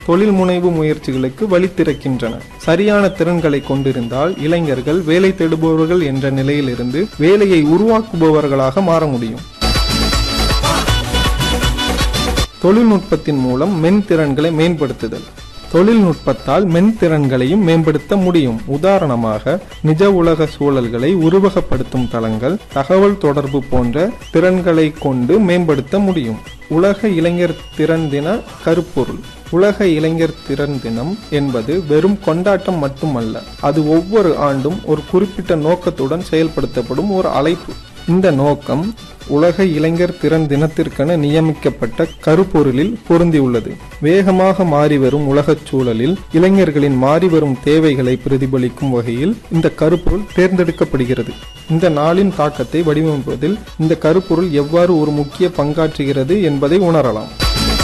தொழில் முனைவு முயற்சிகளுக்கு வழி திறக்கின்றன. சரியான திறன்களை கொண்டிருந்தால் இளைஞர்கள் வேலை தேடுபவர்கள் என்ற நிலையிலிருந்து வேலையை உருவாக்குபவர்களாக மாற முடியும். தொழில்நுட்பத்தின் மூலம் மென்திறன்களை மேம்படுத்துதல். தொழில்நுட்பத்தால் மென்திறன்களையும் மேம்படுத்த முடியும். உதாரணமாக நிஜ உலக சூழல்களை உருவகப்படுத்தும் தளங்கள், தகவல் தொடர்பு போன்ற திறன்களை கொண்டு மேம்படுத்த முடியும். உலக இளைஞர் திறன் தின கருப்பொருள். உலக இளைஞர் திறன் தினம் என்பது வெறும் கொண்டாட்டம் மட்டுமல்ல, அது ஒவ்வொரு ஆண்டும் ஒரு குறிப்பிட்ட நோக்கத்துடன் செயல்படுத்தப்படும் ஒரு அழைப்பு. இந்த நோக்கம் உலக இளைஞர் திறன் தினத்திற்கென நியமிக்கப்பட்ட கருப்பொருளில் பொருந்தியுள்ளது. வேகமாக மாறிவரும் உலகச் சூழலில் இளைஞர்களின் மாறிவரும் தேவைகளை பிரதிபலிக்கும் வகையில் இந்த கருப்பொருள் தேர்ந்தெடுக்கப்படுகிறது. இந்த நாளின் தாக்கத்தை வடிவமைப்பதில் இந்த கருப்பொருள் எவ்வாறு ஒரு முக்கிய பங்காற்றுகிறது என்பதை உணரலாம்.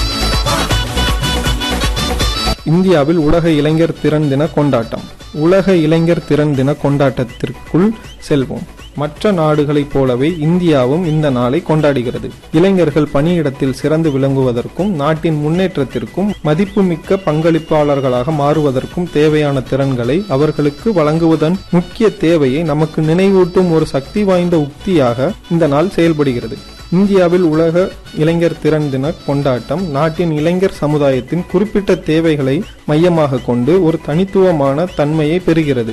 இந்தியாவில் உலக இளைஞர் திறன் தின கொண்டாட்டம். உலக இளைஞர் திறன் தின கொண்டாட்டத்திற்குள் செல்வோம். மற்ற நாடுகளைப் போலவே இந்தியாவும் இந்த நாளை கொண்டாடுகிறது. இளைஞர்கள் பணியிடத்தில் சிறந்து விளங்குவதற்கும் நாட்டின் முன்னேற்றத்திற்கும் மதிப்புமிக்க பங்களிப்பாளர்களாக மாறுவதற்கும் தேவையான திறன்களை அவர்களுக்கு வழங்குவதன் முக்கிய தேவையை நமக்கு நினைவூட்டும் ஒரு சக்தி வாய்ந்த உக்தியாக இந்த நாள் செயல்படுகிறது. இந்தியாவில் உலக இளைஞர் திறன் தின கொண்டாட்டம் நாட்டின் இளைஞர் சமுதாயத்தின் குறிப்பிட்ட தேவைகளை மையமாக கொண்டு ஒரு தனித்துவமான தன்மையை பெறுகிறது.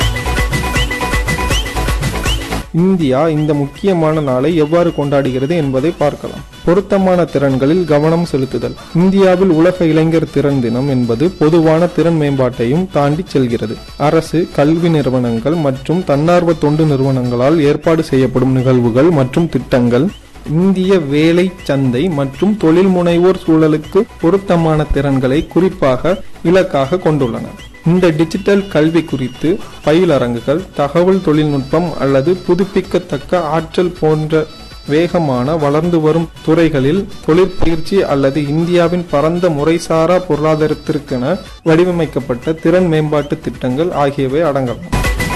இந்தியா இந்த முக்கியமான நாளை எவ்வாறு கொண்டாடுகிறது என்பதை பார்க்கலாம். பொருத்தமான திறன்களில் கவனம் செலுத்துதல். இந்தியாவில் உலக இளைஞர் திறன் தினம் என்பது பொதுவான திறன் மேம்பாட்டையும் தாண்டி செல்கிறது. அரசு, கல்வி நிறுவனங்கள் மற்றும் தன்னார்வ தொண்டு நிறுவனங்களால் ஏற்பாடு செய்யப்படும் நிகழ்வுகள் மற்றும் திட்டங்கள் இந்திய வேலை சந்தை மற்றும் தொழில் முனைவோர் சூழலுக்கு பொருத்தமான திறன்களை குறிப்பாக இலக்காக கொண்டுள்ளன. இந்த டிஜிட்டல் கல்வி குறித்து பயிலரங்குகள், தகவல் தொழில்நுட்பம் அல்லது புதுப்பிக்கத்தக்க ஆற்றல் போன்ற வேகமான வளர்ந்து வரும் துறைகளில் தொழிற்பயிற்சி அல்லது இந்தியாவின் பரந்த முறைசாரா பொருளாதாரத்திற்கென வடிவமைக்கப்பட்ட திறன் மேம்பாட்டு திட்டங்கள் ஆகியவை அடங்கலாம்.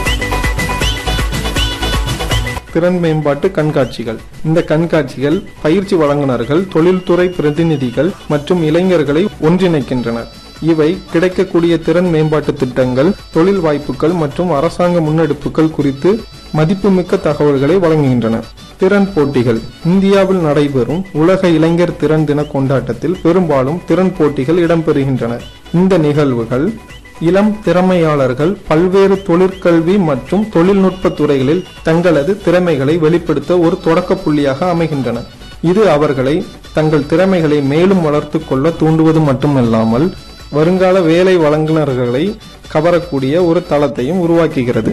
திறன் மேம்பாட்டு கண்காட்சிகள். இந்த கண்காட்சிகள் பயிற்சி வழங்குனர்கள், தொழில்துறை பிரதிநிதிகள் மற்றும் இளைஞர்களை ஒன்றிணைக்கின்றனர். இவை கிடைக்கக்கூடிய திறன் மேம்பாட்டு திட்டங்கள், தொழில் வாய்ப்புகள் மற்றும் அரசாங்க முன்னெடுப்புகள் குறித்து மதிப்புமிக்க தகவல்களை வழங்குகின்றன. திறன் போட்டிகள். இந்தியாவில் நடைபெறும் உலக இளைஞர் திறன் தின கொண்டாட்டத்தில் பெரும்பாலும் திறன் போட்டிகள் இடம்பெறுகின்றன. இந்த நிகழ்வுகள் இளம் திறமையாளர்கள் பல்வேறு தொழிற்கல்வி மற்றும் தொழில்நுட்ப துறைகளில் தங்களது திறமைகளை வெளிப்படுத்த ஒரு தொடக்க புள்ளியாக அமைகின்றன. இது அவர்களை தங்கள் திறமைகளை மேலும் வளர்த்து கொள்ள தூண்டுவது மட்டுமல்லாமல் வருங்கால வேலை வழங்குனர்களை கவரக்கூடிய ஒரு தளத்தையும் உருவாக்குகிறது.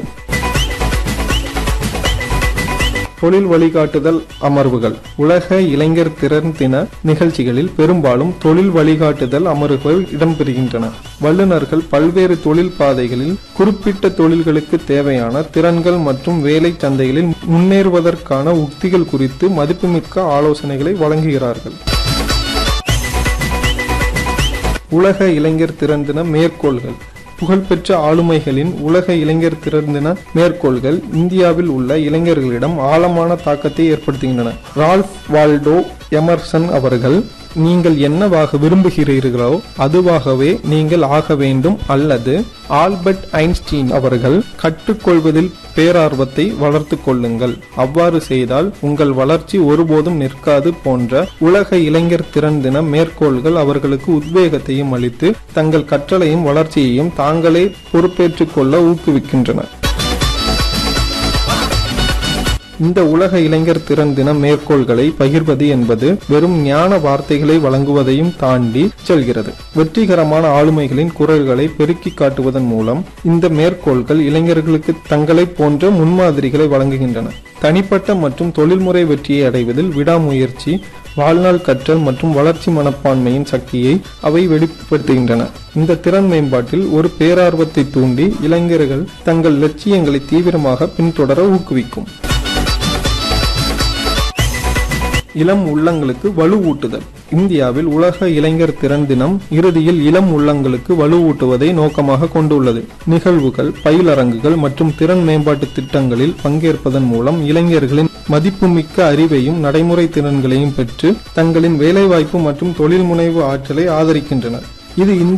தொழில் வழிகாட்டுதல் அமர்வுகள். உலக இளைஞர் திறன் தின நிகழ்ச்சிகளில் பெரும்பாலும் தொழில் வழிகாட்டுதல் அமர்வுகள் இடம்பெறுகின்றன. வல்லுநர்கள் பல்வேறு தொழில் பாதைகளில் குறிப்பிட்ட தொழில்களுக்கு தேவையான திறன்கள் மற்றும் வேலை சந்தைகளில் முன்னேறுவதற்கான உத்திகள் குறித்து மதிப்புமிக்க ஆலோசனைகளை வழங்குகிறார்கள். உலக இளைஞர் திறன் தின மேற்கோள்கள். புகழ்பெற்ற ஆளுமைகளின் உலக இளைஞர் திறன் தின மேற்கோள்கள் இந்தியாவில் உள்ள இளைஞர்களிடம் ஆழமான தாக்கத்தை ஏற்படுத்துகின்றன. ரால்ஃப் வால்டோ எமர்சன் அவர்கள், நீங்கள் என்னவாக விரும்புகிறீர்களோ அதுவாகவே நீங்கள் ஆக வேண்டும், அல்லது ஆல்பர்ட் ஐன்ஸ்டீன் அவர்கள், கற்றுக்கொள்வதில் பேரார்வத்தை வளர்த்து கொள்ளுங்கள், அவ்வாறு செய்தால் உங்கள் வளர்ச்சி ஒருபோதும் நிற்காது போன்ற உலக இளைஞர் திறன் தின மேற்கோள்கள் அவர்களுக்கு உத்வேகத்தையும் அளித்து தங்கள் கற்றலையும் வளர்ச்சியையும் தாங்களே பொறுப்பேற்றுக் கொள்ள ஊக்குவிக்கின்றன. இந்த உலக இளைஞர் திறன் தின மேற்கோள்களை பகிர்வது என்பது வெறும் ஞான வார்த்தைகளை வழங்குவதையும் தாண்டி செல்கிறது. வெற்றிகரமான ஆளுமைகளின் குரல்களை பெருக்கி காட்டுவதன் மூலம் இந்த மேற்கோள்கள் இளைஞர்களுக்கு தங்களை போன்ற முன்மாதிரிகளை வழங்குகின்றன. தனிப்பட்ட மற்றும் தொழில்முறை வெற்றியை அடைவதில் விடாமுயற்சி, வாழ்நாள் கற்றல் மற்றும் வளர்ச்சி மனப்பான்மையின் சக்தியை அவை வெளிப்படுத்துகின்றன. இந்த திறன் மேம்பாட்டில் ஒரு பேரார்வத்தை தூண்டி இளைஞர்கள் தங்கள் லட்சியங்களை தீவிரமாக பின்தொடர ஊக்குவிக்கும். இளம் உள்ளங்களுக்கு வலுவூட்டுதல். இந்தியாவில் உலக இளைஞர் திறன் தினம் இறுதியில் இளம் உள்ளங்களுக்கு வலுவூட்டுவதை நோக்கமாக கொண்டுள்ளது. நிகழ்வுகள், பயிலரங்குகள் மற்றும் திறன் மேம்பாட்டு திட்டங்களில் பங்கேற்பதன் மூலம் இளைஞர்களின் மதிப்புமிக்க அறிவையும் நடைமுறை திறன்களையும் பெற்று தங்களின் வேலைவாய்ப்பு மற்றும் தொழில் முனைவு ஆற்றலை ஆதரிக்கின்றனர். இது